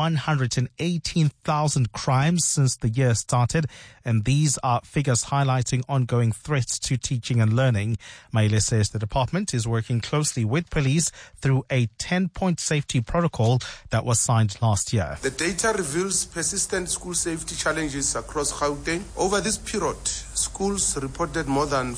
[SPEAKER 16] 118,000 crimes since the year started, and these are figures highlighting ongoing threats to teaching and learning. Maile says the department is working closely with police through a 10-point safety protocol that was signed last year.
[SPEAKER 17] The data reveals persistent school safety challenges across Gauteng. Over this period, schools reported more than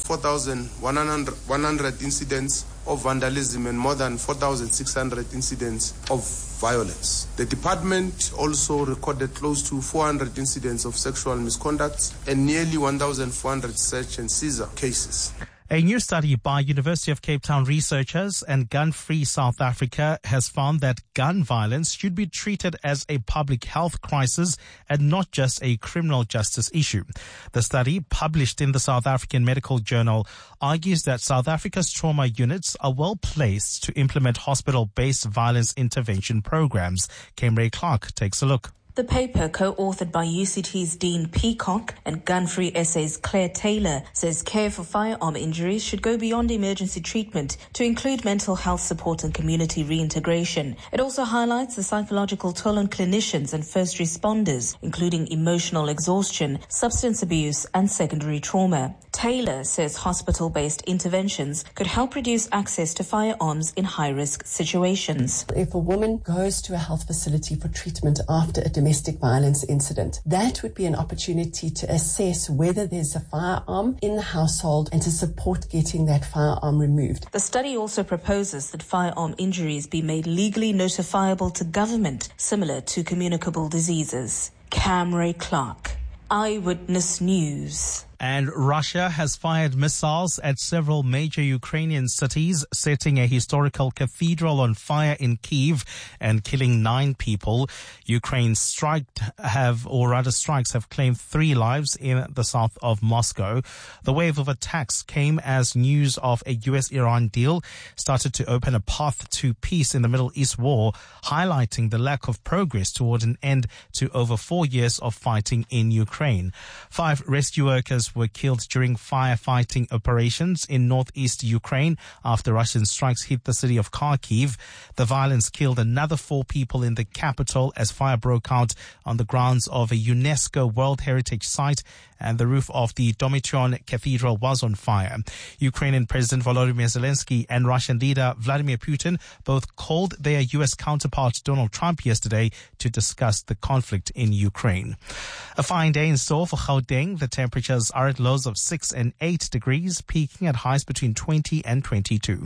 [SPEAKER 17] 4,100 incidents of vandalism and more than 4,600 incidents of violence. The department also recorded close to 400 incidents of sexual misconduct and nearly 1,400 search and seizure cases.
[SPEAKER 16] A new study by University of Cape Town researchers and Gun Free South Africa has found that gun violence should be treated as a public health crisis and not just a criminal justice issue. The study, published in the South African Medical Journal, argues that South Africa's trauma units are well placed to implement hospital-based violence intervention programs. Kemre Clark takes a look.
[SPEAKER 18] The paper, co-authored by UCT's Dean Peacock and Gun Free SA's Claire Taylor, says care for firearm injuries should go beyond emergency treatment to include mental health support and community reintegration. It also highlights the psychological toll on clinicians and first responders, including emotional exhaustion, substance abuse and secondary trauma. Taylor says hospital-based interventions could help reduce access to firearms in high-risk situations.
[SPEAKER 19] If a woman goes to a health facility for treatment after a domestic violence incident, that would be an opportunity to assess whether there's a firearm in the household and to support getting that firearm removed.
[SPEAKER 18] The study also proposes that firearm injuries be made legally notifiable to government, similar to communicable diseases. Camray Clark, Eyewitness News.
[SPEAKER 16] And Russia has fired missiles at several major Ukrainian cities, setting a historical cathedral on fire in Kyiv and killing 9 people. Ukraine's strikes have claimed 3 lives in the south of Moscow. The wave of attacks came as news of a US-Iran deal started to open a path to peace in the Middle East war, highlighting the lack of progress toward an end to over 4 years of fighting in Ukraine. 5 rescue workers were killed during firefighting operations in northeast Ukraine after Russian strikes hit the city of Kharkiv. The violence killed another 4 people in the capital as fire broke out on the grounds of a UNESCO World Heritage Site, and the roof of the Domition Cathedral was on fire. Ukrainian President Volodymyr Zelensky and Russian leader Vladimir Putin both called their U.S. counterpart Donald Trump yesterday to discuss the conflict in Ukraine. A fine day in store for Gauteng. The temperatures are at lows of 6 and 8 degrees, peaking at highs between 20 and 22.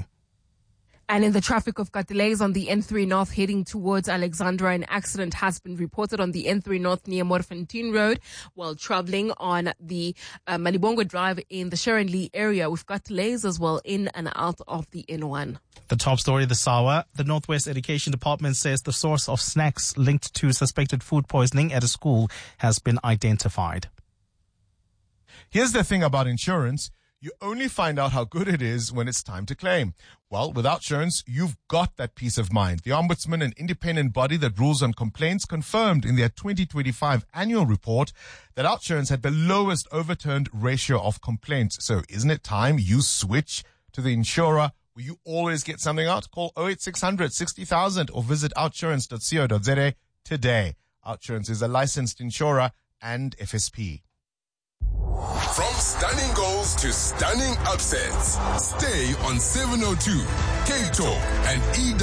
[SPEAKER 9] And in the traffic, we've got delays on the N3 North heading towards Alexandra. An accident has been reported on the N3 North near Morfontein Road while traveling on the Malibongwe Drive in the Sharon Lee area. We've got delays as well in and out of the N1.
[SPEAKER 16] The top story this hour, the Northwest Education Department says the source of snacks linked to suspected food poisoning at a school has been identified.
[SPEAKER 7] Here's the thing about insurance. You only find out how good it is when it's time to claim. Well, with OUTsurance, you've got that peace of mind. The Ombudsman, an independent body that rules on complaints, confirmed in their 2025 annual report that OUTsurance had the lowest overturned ratio of complaints. So isn't it time you switch to the insurer where you always get something out? Call 08600 60,000 or visit outsurance.co.za today. OUTsurance is a licensed insurer and FSP.
[SPEAKER 3] From stunning goals to stunning upsets, stay on 702, K-Talk and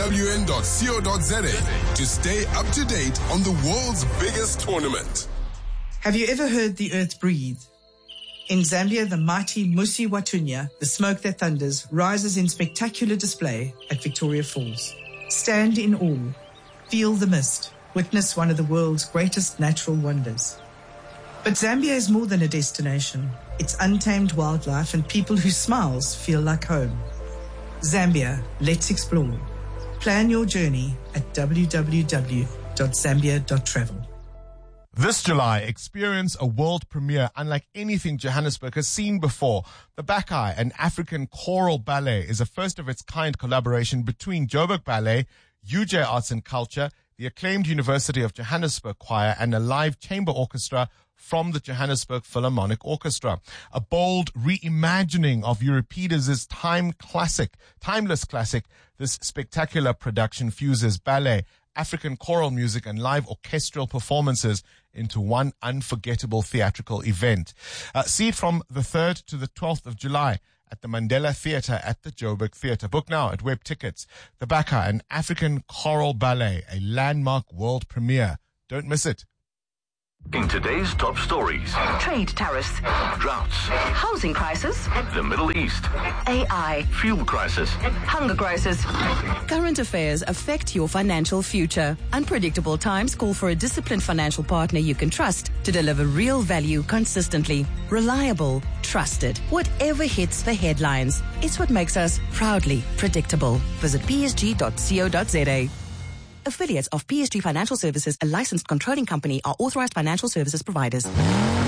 [SPEAKER 3] EWN.co.za to stay up to date on the world's biggest tournament.
[SPEAKER 20] Have you ever heard the earth breathe?
[SPEAKER 1] In Zambia, the mighty Musi Watunya, the smoke that thunders, rises in spectacular display at Victoria Falls. Stand in awe, feel the mist, witness one of the world's greatest natural wonders. But Zambia is more than a destination. It's untamed wildlife and people whose smiles feel like home. Zambia, let's explore. Plan your journey at www.zambia.travel.
[SPEAKER 7] This July, experience a world premiere unlike anything Johannesburg has seen before. The Bakai, an African choral ballet, is a first-of-its-kind collaboration between Joburg Ballet, UJ Arts and Culture, the acclaimed University of Johannesburg Choir, and a live chamber orchestra from the Johannesburg Philharmonic Orchestra. A bold reimagining of Euripides' timeless classic, this spectacular production fuses ballet, African choral music and live orchestral performances into one unforgettable theatrical event. See it from the 3rd to the 12th of July at the Mandela Theatre at the Joburg Theatre. Book now at Web Tickets. The Bakai, an African choral ballet, a landmark world premiere. Don't miss it.
[SPEAKER 6] In today's top stories:
[SPEAKER 8] trade tariffs,
[SPEAKER 6] droughts,
[SPEAKER 8] housing crisis,
[SPEAKER 6] the Middle East,
[SPEAKER 8] AI,
[SPEAKER 6] fuel crisis,
[SPEAKER 8] hunger crisis.
[SPEAKER 13] Current affairs affect your financial future. Unpredictable times call for a disciplined financial partner you can trust to deliver real value consistently. Reliable, trusted. Whatever hits the headlines, it's what makes us proudly predictable. Visit psg.co.za. Affiliates of PSG Financial Services, a licensed controlling company, are authorized financial services providers.